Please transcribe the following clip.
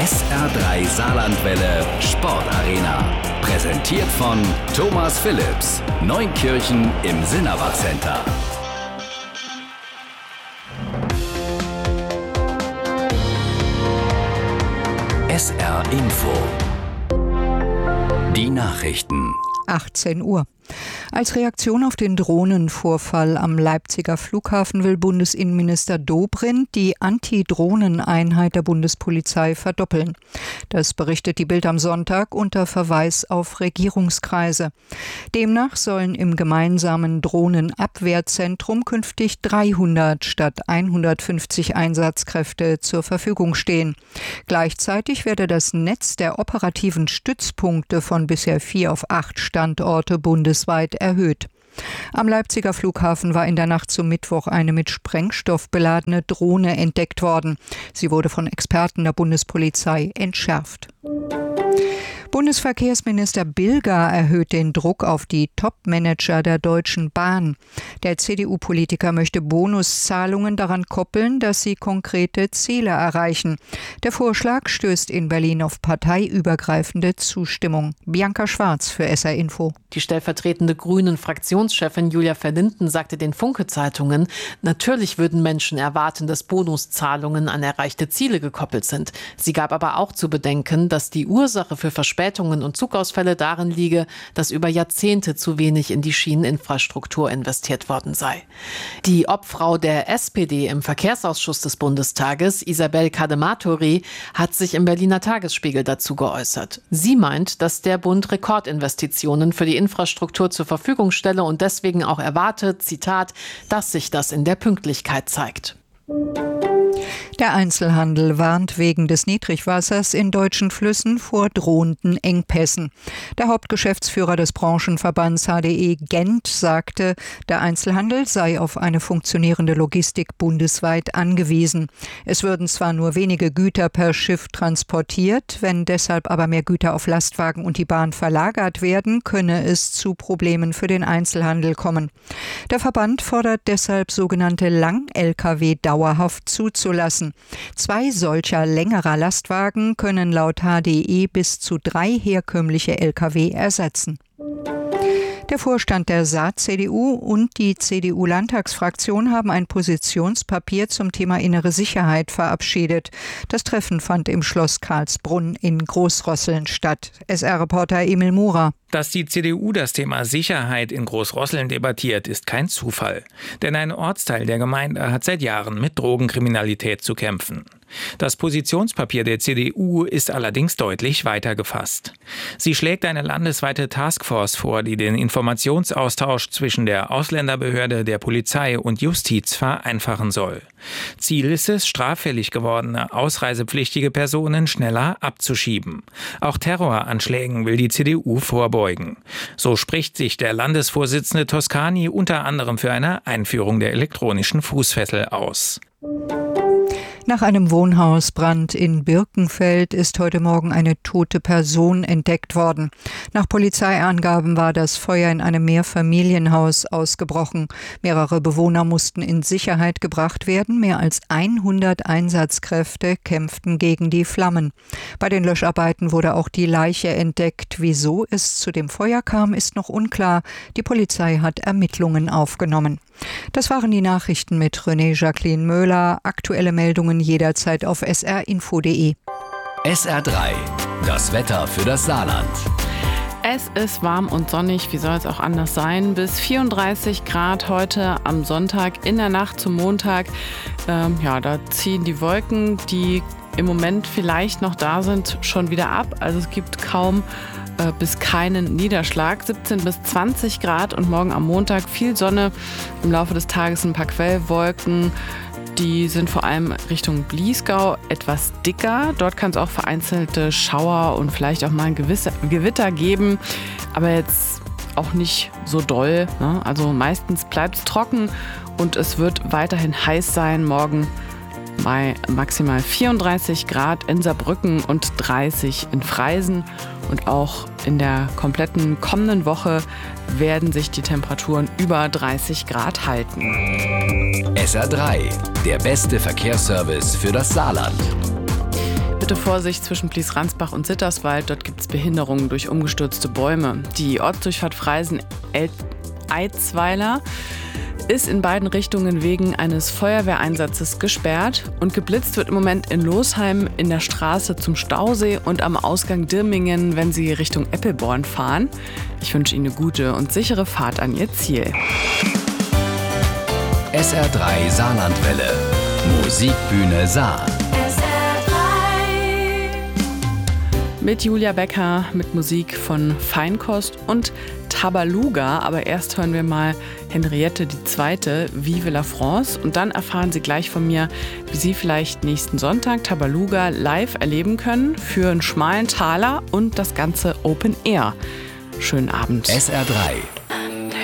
SR3 Saarlandwelle Sportarena. Präsentiert von Thomas Phillips, Neunkirchen im Sinnabach Center. SR Info. Die Nachrichten. 18 Uhr. Als Reaktion auf den Drohnenvorfall am Leipziger Flughafen will Bundesinnenminister Dobrindt die Anti-Drohnen-Einheit der Bundespolizei verdoppeln. Das berichtet die Bild am Sonntag unter Verweis auf Regierungskreise. Demnach sollen im gemeinsamen Drohnenabwehrzentrum künftig 300 statt 150 Einsatzkräfte zur Verfügung stehen. Gleichzeitig werde das Netz der operativen Stützpunkte von bisher 4 auf 8 Standorte bundesweit erhöht. Am Leipziger Flughafen war in der Nacht zum Mittwoch eine mit Sprengstoff beladene Drohne entdeckt worden. Sie wurde von Experten der Bundespolizei entschärft. Bundesverkehrsminister Bilger erhöht den Druck auf die Top-Manager der Deutschen Bahn. Der CDU-Politiker möchte Bonuszahlungen daran koppeln, dass sie konkrete Ziele erreichen. Der Vorschlag stößt in Berlin auf parteiübergreifende Zustimmung. Bianca Schwarz für SR Info. Die stellvertretende Grünen-Fraktionschefin Julia Verlinden sagte den Funke-Zeitungen, natürlich würden Menschen erwarten, dass Bonuszahlungen an erreichte Ziele gekoppelt sind. Sie gab aber auch zu bedenken, dass die Ursache für Verspätungen und Zugausfälle darin liege, dass über Jahrzehnte zu wenig in die Schieneninfrastruktur investiert worden sei. Die Obfrau der SPD im Verkehrsausschuss des Bundestages, Isabel Kadematori, hat sich im Berliner Tagesspiegel dazu geäußert. Sie meint, dass der Bund Rekordinvestitionen für die Infrastruktur zur Verfügung stelle und deswegen auch erwartet, Zitat, dass sich das in der Pünktlichkeit zeigt. Der Einzelhandel warnt wegen des Niedrigwassers in deutschen Flüssen vor drohenden Engpässen. Der Hauptgeschäftsführer des Branchenverbands HDE Gent sagte, der Einzelhandel sei auf eine funktionierende Logistik bundesweit angewiesen. Es würden zwar nur wenige Güter per Schiff transportiert, wenn deshalb aber mehr Güter auf Lastwagen und die Bahn verlagert werden, könne es zu Problemen für den Einzelhandel kommen. Der Verband fordert deshalb sogenannte Lang-Lkw dauerhaft zuzulassen. 2 solcher längerer Lastwagen können laut HDE bis zu 3 herkömmliche Lkw ersetzen. Der Vorstand der Saar-CDU und die CDU-Landtagsfraktion haben ein Positionspapier zum Thema innere Sicherheit verabschiedet. Das Treffen fand im Schloss Karlsbrunn in Großrosseln statt. SR-Reporter Emil Murer. Dass die CDU das Thema Sicherheit in Großrosseln debattiert, ist kein Zufall. Denn ein Ortsteil der Gemeinde hat seit Jahren mit Drogenkriminalität zu kämpfen. Das Positionspapier der CDU ist allerdings deutlich weiter gefasst. Sie schlägt eine landesweite Taskforce vor, die den Informationsaustausch zwischen der Ausländerbehörde, der Polizei und Justiz vereinfachen soll. Ziel ist es, straffällig gewordene ausreisepflichtige Personen schneller abzuschieben. Auch Terroranschlägen will die CDU vorbeugen. So spricht sich der Landesvorsitzende Toscani unter anderem für eine Einführung der elektronischen Fußfessel aus. Nach einem Wohnhausbrand in Birkenfeld ist heute Morgen eine tote Person entdeckt worden. Nach Polizeiangaben war das Feuer in einem Mehrfamilienhaus ausgebrochen. Mehrere Bewohner mussten in Sicherheit gebracht werden. Mehr als 100 Einsatzkräfte kämpften gegen die Flammen. Bei den Löscharbeiten wurde auch die Leiche entdeckt. Wieso es zu dem Feuer kam, ist noch unklar. Die Polizei hat Ermittlungen aufgenommen. Das waren die Nachrichten mit René Jacqueline Möhler. Aktuelle Meldungen jederzeit auf srinfo.de. SR3, das Wetter für das Saarland. Es ist warm und sonnig, wie soll es auch anders sein? Bis 34 Grad heute am Sonntag, in der Nacht zum Montag. Da ziehen die Wolken, die im Moment vielleicht noch da sind, schon wieder ab. Also es gibt kaum bis keinen Niederschlag. 17 bis 20 Grad und morgen am Montag viel Sonne. Im Laufe des Tages ein paar Quellwolken. Die sind vor allem Richtung Bliesgau etwas dicker. Dort kann es auch vereinzelte Schauer und vielleicht auch mal ein Gewitter geben. Aber jetzt auch nicht so doll, ne? Also meistens bleibt es trocken und es wird weiterhin heiß sein. Morgen bei maximal 34 Grad in Saarbrücken und 30 in Freisen. Und auch in der kompletten kommenden Woche werden sich die Temperaturen über 30 Grad halten. SR3, der beste Verkehrsservice für das Saarland. Bitte Vorsicht zwischen Plies-Ransbach und Sitterswald. Dort gibt es Behinderungen durch umgestürzte Bäume. Die Ortsdurchfahrt Freisen-Eitzweiler ist in beiden Richtungen wegen eines Feuerwehreinsatzes gesperrt. Und geblitzt wird im Moment in Losheim in der Straße zum Stausee und am Ausgang Dirmingen, wenn Sie Richtung Eppelborn fahren. Ich wünsche Ihnen eine gute und sichere Fahrt an Ihr Ziel. SR3 Saarlandwelle. Musikbühne Saar. Mit Julia Becker, mit Musik von Feinkost und Tabaluga. Aber erst hören wir mal Henriette II., Vive la France. Und dann erfahren Sie gleich von mir, wie Sie vielleicht nächsten Sonntag Tabaluga live erleben können für einen schmalen Taler und das Ganze Open Air. Schönen Abend. SR3